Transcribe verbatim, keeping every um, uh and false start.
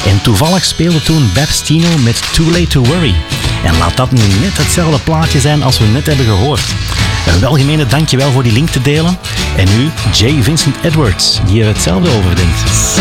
En toevallig speelde toen Babs Tino met Too Late to Worry. En laat dat nu net hetzelfde plaatje zijn als we net hebben gehoord. Een welgemene dankjewel voor die link te delen. En nu J. Vincent Edwards, die er hetzelfde over denkt.